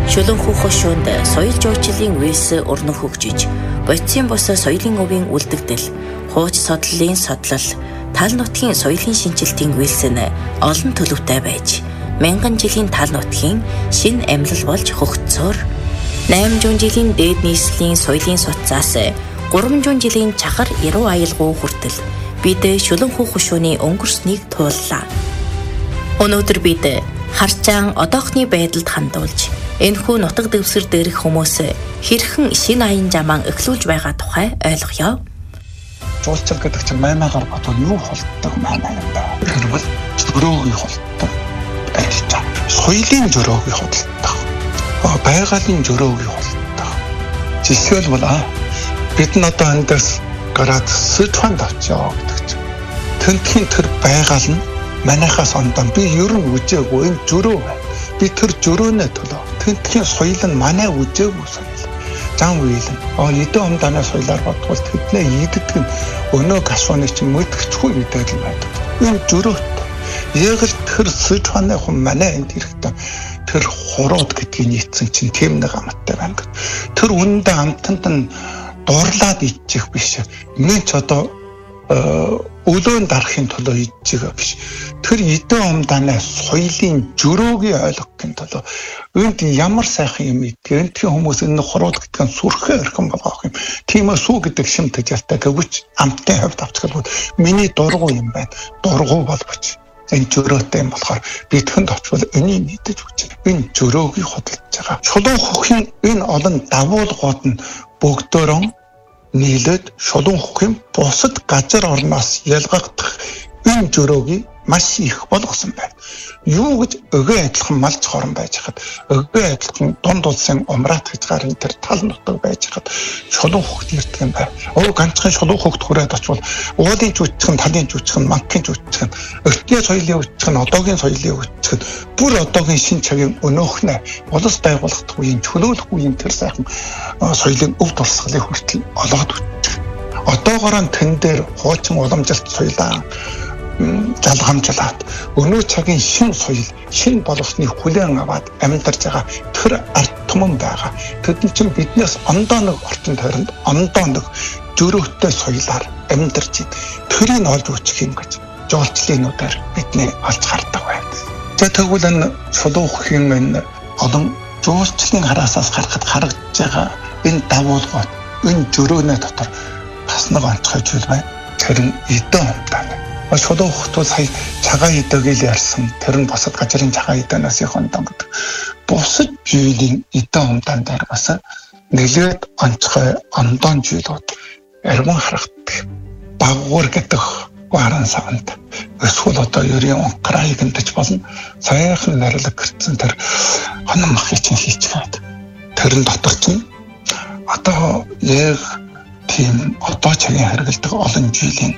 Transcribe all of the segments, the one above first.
Шулуунхүү хошуунд соёл жуулчлалын үйлс өрнөн хөгжиж, бодисын бус соёлын өвийн үлдэгдэл, хууч содлолын содлол, тал нутгийн соёлын шинжилтийн үйлс нь олон төлөвтэй байж, мянган жилийн тал нутгийн шинэ амьлал болж хөгжсөөр 800 жилийн дээд нийслэлийн соёлын суцаас 300 жилийн чахар яруу аялгау хүртэл бид шулуунхүү хошууны өнгөрснийг тууллаа. Өнөөдөр бид харчаан одоохны байдалд хандуулж энэхүү нутаг дэвсгэр дээрх хүмүүс хэрхэн шинэ аян жамаан эхлүүлж байгаа тухай ойлгоё. Жуулчлал гэдэг чинь маймаагаар бодвол юу холддог маймаа юм бэ? Тэрвэл зөрөөгийн холддог. Ажиж соёлын зөрөөгийн холддог. Байгалийн зөрөөгийн холддог. Жишээлбэл бид нь одоо эндээс гараад Сычуанд очио гэдэг чинь. Тэнтхийн тэр байгаль нь манайхаас ондоо би ер нь үжээгүй энэ зөрөө байна. Би тэр зөрөөнөө төлөө тэнтхийн соёл нь манай үжээгүй соёл. Зам үйл нь эдэн умдааны соёлоор бодвол тэдний иддэг нь өнөө гашууны чинь мэдгэчгүй идэл юм байдаг. Энэ зөрөөт. Яг л тэр Сычуаны хүн манай энд хэрэгтэй тэр хурууд гэдгийг нийцсэн чинь тийм нэг амттай байна. Тэр үнэндээ амтанд нь дурлаад иччих биш. Мен ч одоо өлөөнд дарахын төлөө ичж байгаа биш. Тэр эдэн умдааны соёлын зөрөөгийг ойлгохын төлөө энд ямар сайхан юм идэх. Эндхийн хүмүүс энэ хурууд гэдгийг сүрхээ өрхөн болгох юм. Тиймээс сүү гэдэг шим тэжээлтэй гэвч амтны хувьд авчихвал миний дургу юм байна. Дургу болбоч. Энэ зөрөөтэй юм болохоор бидэхэнд очвол энийг мэдэж өгч. Энэ зөрөөгийг хөдөлж байгаа. Шулуун хөхийн энэ олон давуулгууд нь бүгдөө нийлээд шулуун хөхийн бусад газар орноос ялгагдах энэ зөрөөгийг маш их болгосон байна. Юу гэж өгөө адилхан малч хорон байж хад өгөө адилхан дунд улсын умраат гэж гарын тэр тал нутаг байж хад шулуун хөхт ирдэг юм байна. Ганцхан шулуун хөхт хүрээд очвол уулын жүжигхэн, талын жүжигхэн, манкын жүжигхэн, өртний соёлын жүжигхэн, одоогийн соёлын жүжигхэн бүр одоогийн шин цагийн өнөөхнө улс байгуулахад үеийн чөлөөлөх үеийн тэр сайхан соёлын өв тулсгалыг хүртэл олоод өгч. Одоогоор нь тэн дээр хуучин уламжилт соёлаа залгамжлаад өнөө цагийн шин соёл, шин боловсны хүлээн аваад амьдарч байгаа тэр ард түмэн байгаа. Тэд чинь биднээс ондоо нэг орчин тойронд ондоо нэг зөрөөтэй соёлоор амьдарч байна. Тэрийг олж үүсгэх юм гэж жуулчлалынуудаар бидний олж хардаг байна. Тэгвэл энэ шулуун хөхийн энэ олон жуулчлалын хараасаас харахад харагдж байгаа энэ давуулгууд, энэ зөрөөнөө дотор бас нэг онцгой зүйл байна. Тэр нь эдэн умдаа. Шулуун хөхтөл сая цагаан идэгийг ярьсан. Тэр нь босод газрын цагаан идээнээс их ондоо гэдэг. Бусад жилийн эдэн умдаан дээр бас нэлээд онцгой ондоон жилүүд арван харагддаг. Багуур гэдэг гаран савнд эсвэл одоо ерийн онкрай гэнтэж болно. Саяхан нарилаг гэрцэн тэр хонон махыг чинь хийчихээд. Тэрэн дотор чинь одоо яг тийм одоо цагийн хэрэгэлдэг олон жилийн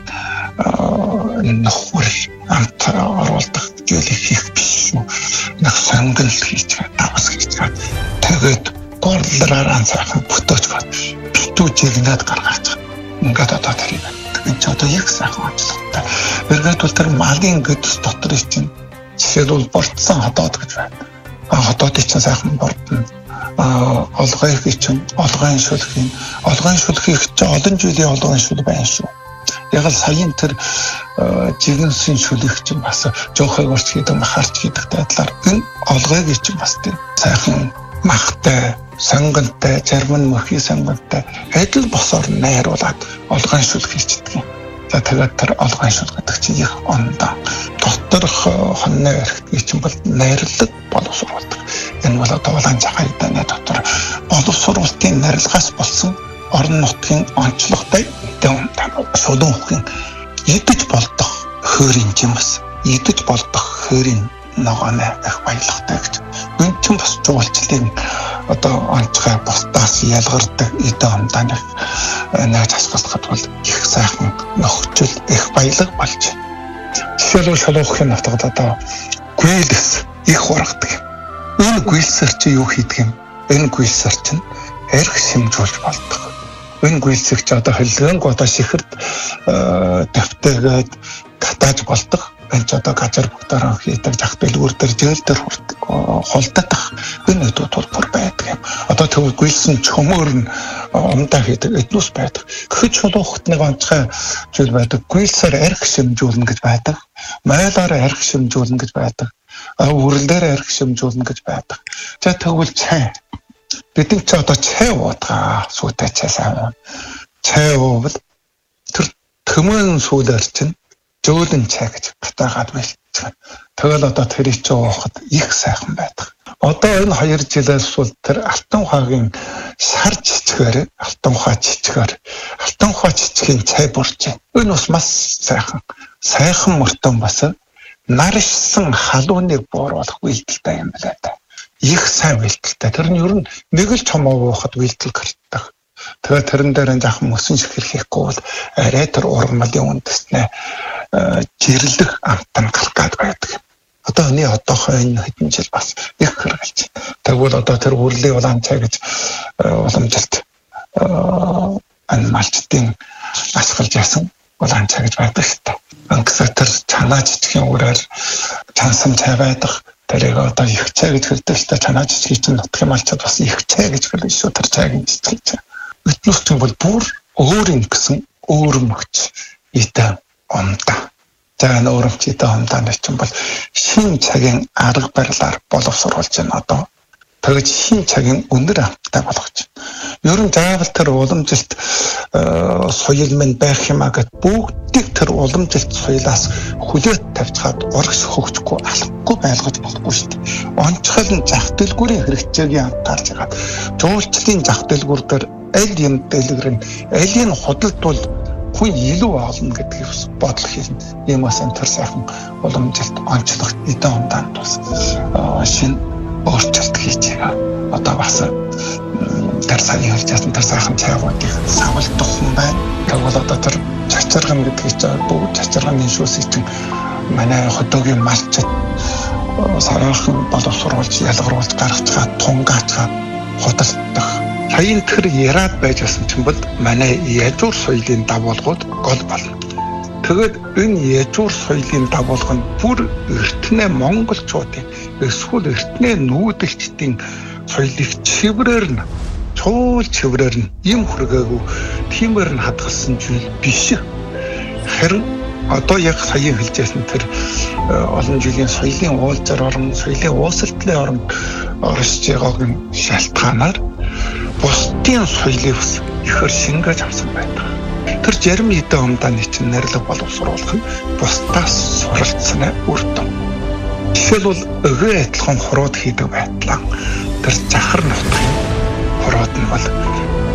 нөхөр амт оруулдаг зүйлийг хийх биш шүү. Нэг сонгол хийж байгаа, давс хийж байгаа. Тэгээд горлороор сайхан бүтөөж гад битүү жигнээд гаргаж байгаа. Ингээд одоо тэрийг энэ ч одоо яг сайхан онцлогтой. Эргээд бол тэр малын гэдэс дотор чинь жишээлбэл болцсон ходоод гэж байна. Ходоодыг чинь сайхан бордно. Олгойг чинь олгойн шүлхийг чинь олон жилийн олгойн шүл байна шүү. Яг л саяын тэр жигнэсийн шүлэг чинь бас жоохойг орч хийдэг, махарч хийдэг байдлаар энэ олгойг чинь бас тийм сайхан махтай, сонгонтой, зарим нь мөхий сонгонтой адил босоор найруулад олгойн шүлэг хийчихдэг юм. За тэгээд тэр олгойн шүлэг гэдэг чинь их ондоо. Доторх хонны өрхтгийг чинь бол найрлаг боловсруулдаг. Энэ бол одоо улаан цагаан идэний дотор боловсруулалтын нарилгаас болсон орон нутгийн онцлогтой эдэн шулуун хөхийн идэж болдох хөөрийн жимс, идэж болдох хөөрийн ногооны их баялагтай гэж. Энэ ч бас жуулчлалын одоо онцгой бусдаас ялгардаг эдэн умдааны найз асгалахад бол их сайхан нөхцөл их баялаг болж. Жишээлбэл шулуун хөхийн нутагт одоо гүйлс их ургадаг. Энэ гүйлсэр чи юу хийдэг юм? Энэ гүйлсэр чинь эрх шимжүүлж болдог. Энэ гүйлсэгч одоо хөлөөнг одоо шихэрд давтайгаад катаж болдог. энэ ч одоо газар бүгдээрээ хийдэг зах дэлгүүр дээр зээл дээр холдох энэ өдөртөл бүр байдаг юм. Одоо тэгвэл гүйлсэн чөмөр нь умдаа хийдэг эднүс байдаг. Гэвч чулуухт нэг онцгой зүйл байдаг. Гүйлсээр арх шимжүүлнэ гэж байдаг. Майлаар арх шимжүүлнэ гэж байдаг. Үрлээр арх шимжүүлнэ гэж байдаг. За тэгвэл цай. Бидний ч одоо цай уудаг. Сүйтэй цай сайн. Цай уувал тэр төмөн сүүлээр чинь зөөлөн цай гэж батаагаад байлцсан. Тэгэл одоо тэрийг ч уухад их сайхан байдаг. Одоо энэ 2 жилээс бол тэр алтан ухаагийн сар жижигээр алтан ухаа жижигийн цай бурж байна. Энэ бас маш сайхан мөртөн бас наршсан халууныг бууруулах үйлдэлтэй юм байна да. Их сайн үйлдэлтэй. Тэр нь ер нь нэг л чомоо уухад үйлдэл гардаг. Тэгээд тэрэн дээр нь жаахан мөсөн шихэр хийхгүй бол арай тэр ургамлын үндэснээ жирлэх амтан гарах гад байдаг. Одоо одоохоо энэ хэдэн жил бас их хэрэгжилж байна. Тэгвэл одоо тэр үрлийн улаан цай гэж уламжилт малчдын асгалж яасан улаан цай гэж байдаг шүү дээ. Ангисаа тэр чанаа жижигхэн үрээр чансан цай байдаг. Тэрийг одоо их цай гэж хэлдэг шүү дээ. Чанаа жижиг чинь нутгийн малчд бас их цай гэж хэлдэг шүү. Тэр цайг жижиг цай. Өтнөстөн бол бүр өөр юм гэсэн өөр мөгч идэв умдаа. За энэ өөрөмч идэв умдааны чинь бол шин цагийн арга барилаар боловсруулж байна одоо. Тэгэж шин цагийн өндөр амттай болгож байна. Ер нь заавал тэр уламжилт соёл мэн байх юмаа гэд бүгдийг тэр уламжилт соёлоос хүлээт тавьчихад урагш хөгжихгүй алахгүй байлгаж болохгүй шүү дээ. Онцгой нь зах дэлгүүрийн хэрэгцээг анхаарч хагаад жуулчлалын зах дэлгүүр дээр аль юм дэлгэр нь алийг худалдвал хүн илүү олно гэдгийг бодол хийх юм асан тэр сайхан уламжилт онцлогт эдэн умдаанд бас шинэ өөрчлөлт хийж байгаа. Одоо бас тэр сайн хэлж яасан тэр сайхан цайгуудыг савлдах хүн байна. Тэгвэл одоо тэр чачирган гэдгийг чинь бүгд чачирганы шүүсийг чинь манай хотогийн малчд сараахан боловсруулж ялгаруулж гаргаж чад тунгаачаад худалдах. Саяын тэр яраад байж асан чинь бол манай яжуур соёлын дагуулгууд гол болно. Тэгэд энэ яжуур соёлын дагуулга нь бүр эртнээ монголчуудын эсвэл эртнээ нүүдэлчдийн соёлыг чиврээр нь чуул чиврээр нь юм хүргээгүй тиймэр нь хадгалсан зүйл биш. Харин одоо яг саяын хэлжсэн тэр олон жилийн соёлын уулзар орон соёлын уусалтлын оронд оршиж байгаагийн шалтгаанаар бусдын соёлыг бас ихэр шингээж авсан байдаг. Тэр зарим эдэн умдааны чинь нэрлэг боловсруулах нь бусдаас суралцсан үр дүн. Жишээлбэл өгөө адилхан хурууд хийдэг байдлаа тэр захар нутгийн хурууд нь бол